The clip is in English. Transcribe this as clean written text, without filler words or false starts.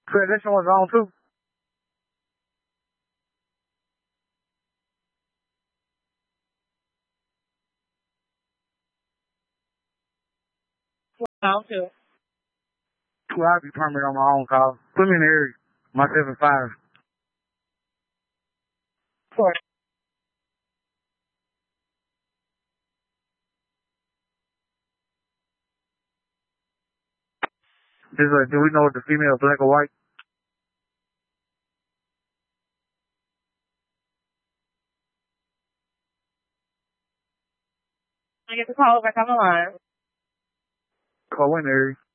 Transition was on too. On too. Well, I'll be permanent on my own call. Put me in the area. My 7-5. Sure. Just like, do we know if the female is black or white? I get the call back on the line. Call in the area.